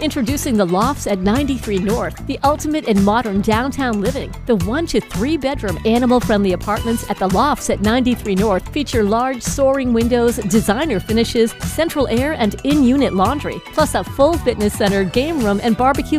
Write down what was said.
Introducing the Lofts at 93 North, the ultimate in modern downtown living. The 1 to 3 bedroom animal-friendly apartments at the Lofts at 93 North feature large soaring windows, designer finishes, central air, and in-unit laundry, plus a full fitness center, game room, and barbecue